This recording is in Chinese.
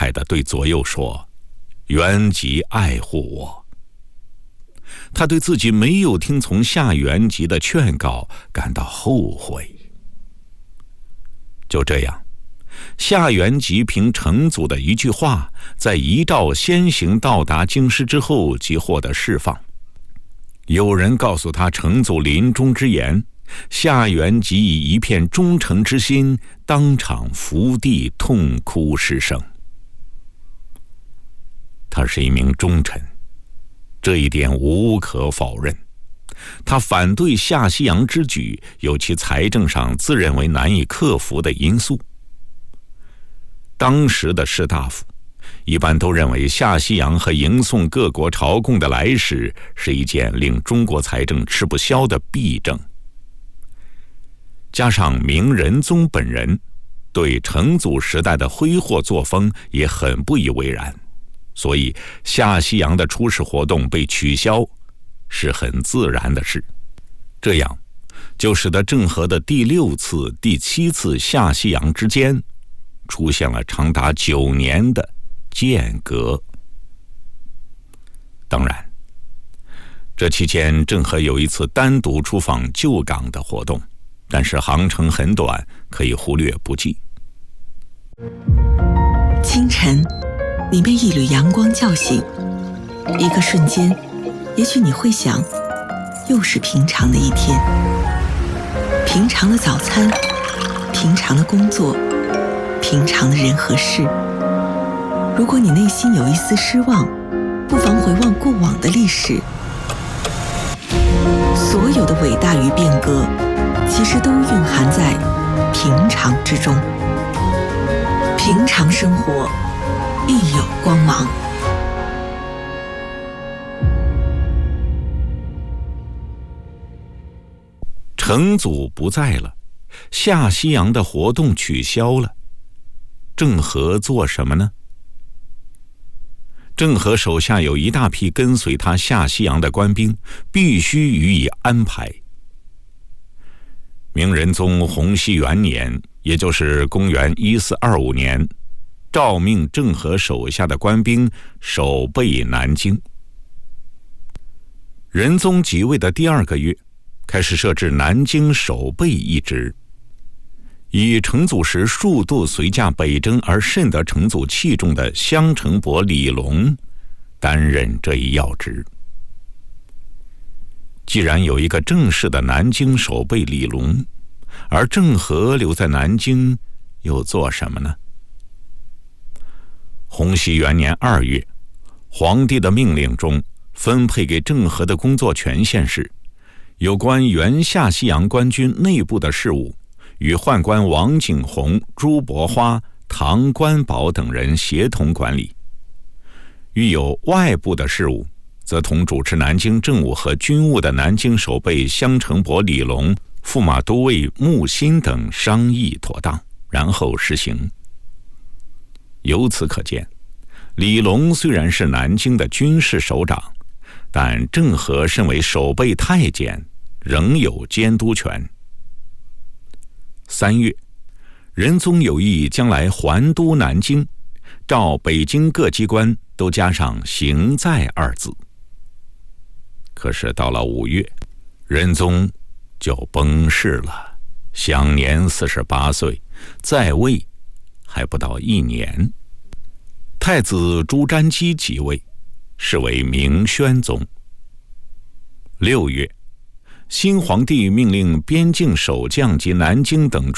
慨地对左右说：“元吉爱护我。”他对自己没有听从夏元吉的劝告感到后悔。就这样，夏元吉凭成祖的一句话，在遗诏先行到达京师之后即获得释放。有人告诉他成祖临终之言，夏元吉以一片忠诚之心，当场伏地痛哭失声。他是一名忠臣，这一点无可否认。他反对下西洋之举，有其财政上自认为难以克服的因素。当时的士大夫一般都认为下西洋和迎送各国朝贡的来使是一件令中国财政吃不消的弊政。加上明仁宗本人对成祖时代的挥霍作风也很不以为然，所以下西洋的出使活动被取消是很自然的事。这样就使得郑和的第6次、第7次下西洋之间出现了长达9年的间隔。当然，这期间郑和有一次单独出访旧港的活动，但是航程很短，可以忽略不计。 清晨，你被一缕阳光叫醒，一个瞬间，也许你会想，又是平常的一天，平常的早餐，平常的工作，平常的人和事。如果你内心有一丝失望，不妨回望过往的历史，所有的伟大与变革其实都蕴含在平常之中。平常生活亦有光芒。 成祖不在了，下西洋的活动取消了，郑和做什么呢？郑和手下有一大批跟随他下西洋的官兵，必须予以安排。明仁宗洪熙元年，也就是公元1425年，诏命郑和手下的官兵守备南京。仁宗即位的第2个月，开始设置南京守备一职，以成祖时数度随驾北征而甚得成祖器重的襄城伯李隆担任这一要职。既然有一个正式的南京守备李隆，而郑和留在南京又做什么呢？洪熙元年2月，皇帝的命令中分配给郑和的工作权限是，有关原下西洋官军内部的事务，与宦官王景洪、朱伯花、唐官宝等人协同管理；遇有外部的事务，则同主持南京政务和军务的南京守备襄城伯李隆、驸马都尉穆欣等商议妥当，然后实行。由此可见，李隆虽然是南京的军事首长，但郑和身为守备太监，仍有监督权。3月，仁宗有意将来还都南京，召北京各机关都加上行在2字。可是到了5月，仁宗就崩逝了，享年48岁，在位还不到1年。太子朱瞻基即位，是为明宣宗。6月，新皇帝命令边境守将及南京等